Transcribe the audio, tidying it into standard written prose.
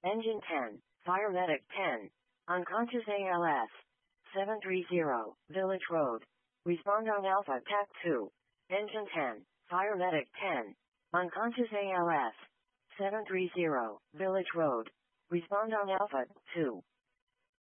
Engine 10, Fire Medic 10. Unconscious ALS. 730, Village Road. Respond on Alpha TAC 2. Engine 10, Fire Medic 10. Unconscious ALS. 730, Village Road. Respond on Alpha 2.